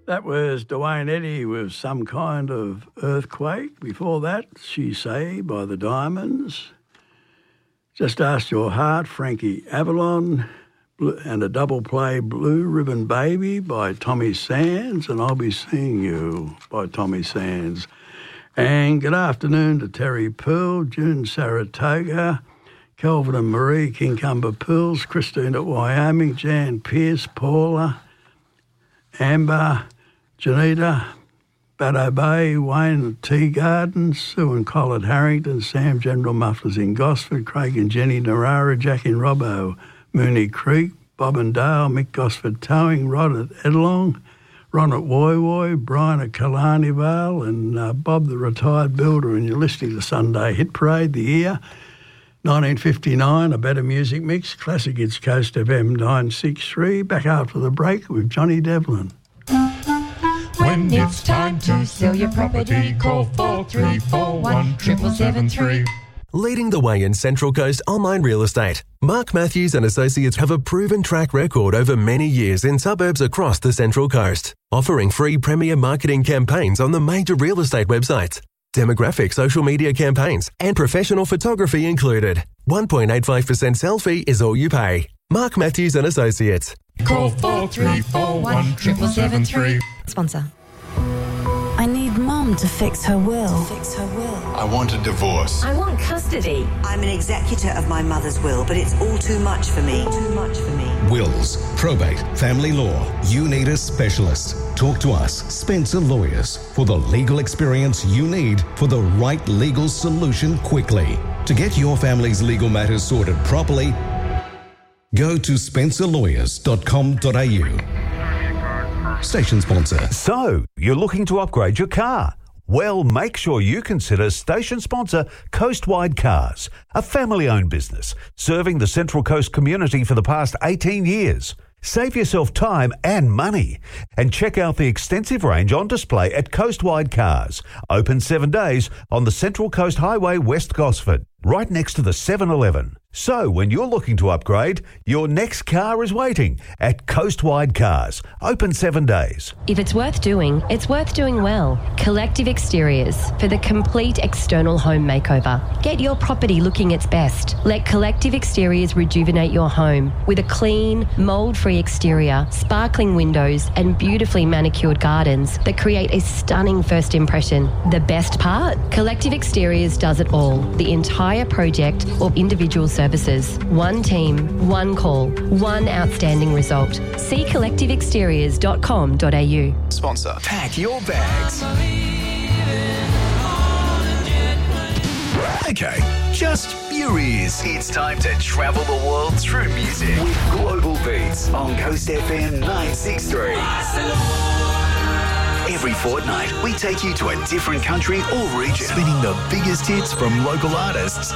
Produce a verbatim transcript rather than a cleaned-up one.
That was Dwayne Eddy with Some Kind of Earthquake. Before that, She Say by the Diamonds. Just Ask Your Heart, Frankie Avalon. And a double play, Blue Ribbon Baby by Tommy Sands. And I'll Be Seeing You by Tommy Sands. And good afternoon to Terry Pearl, June Saratoga, Kelvin and Marie Kincumber Pools, Christine at Wyoming, Jan Pierce, Paula, Amber, Janita, Baddo Bay, Wayne at Tea Gardens, Sue and Col at Harrington, Sam General Mufflers in Gosford, Craig and Jenny Narara, Jack and Robbo, Mooney Creek, Bob and Dale, Mick Gosford Towing, Rod at Edlong, Ron at Woy Woy, Brian at Killarney Vale, and uh, Bob the Retired Builder, and you're listening to Sunday Hit Parade, the year nineteen fifty-nine, a better music mix, classic hits, Coast F M nine sixty-three, back after the break with Johnny Devlin. When it's time to sell your property, call four three four one, seven seven three. Leading the way in Central Coast online real estate, Mark Matthews and Associates have a proven track record over many years in suburbs across the Central Coast, offering free premier marketing campaigns on the major real estate websites, demographic social media campaigns, and professional photography included. one point eight five percent sell fee is all you pay. Mark Matthews and Associates. Call four three four one, seven seven three. Sponsor. I need Mum to fix her will. To fix her will. I want a divorce. I want custody. I'm an executor of my mother's will, but it's all too much for me. Too much for me. Wills, probate, family law. You need a specialist. Talk to us, Spencer Lawyers, for the legal experience you need for the right legal solution quickly. To get your family's legal matters sorted properly, go to spencer lawyers dot com dot a u. Station sponsor. So, you're looking to upgrade your car? Well, make sure you consider station sponsor Coastwide Cars, a family-owned business serving the Central Coast community for the past eighteen years. Save yourself time and money and check out the extensive range on display at Coastwide Cars, open seven days on the Central Coast Highway, West Gosford, right next to the seven eleven. So when you're looking to upgrade, your next car is waiting at Coastwide Cars, open seven days. If it's worth doing, it's worth doing well. Collective Exteriors for the complete external home makeover. Get your property looking its best. Let Collective Exteriors rejuvenate your home with a clean, mould-free exterior, sparkling windows and beautifully manicured gardens that create a stunning first impression. The best part? Collective Exteriors does it all. The entire project or individual services. One team, one call, one outstanding result. See collective exteriors dot com dot a u. Sponsor. Pack your bags. Okay, just your ears. It's time to travel the world through music with Global Beats on Coast F M nine sixty-three. Every fortnight, we take you to a different country or region, spinning the biggest hits from local artists